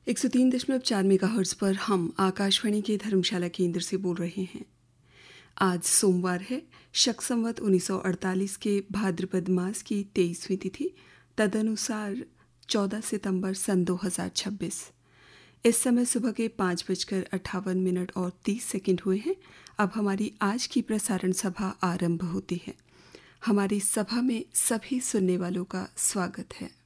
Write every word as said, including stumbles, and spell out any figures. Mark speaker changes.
Speaker 1: एक सौ तीन दशमलव चार मेगाहर्ट्ज़ पर हम आकाशवाणी के धर्मशाला केंद्र से बोल रहे हैं। आज सोमवार है, शक संवत उन्नीस सौ अड़तालीस के भाद्रपद मास की तेईसवीं तिथि, तदनुसार चौदह सितंबर सन दो हज़ार छब्बीस। इस समय सुबह के पाँच बजकर अट्ठावन मिनट और तीस सेकंड हुए हैं। अब हमारी आज की प्रसारण सभा आरंभ होती है। हमारी सभा में सभी सुनने वालों का स्वागत है।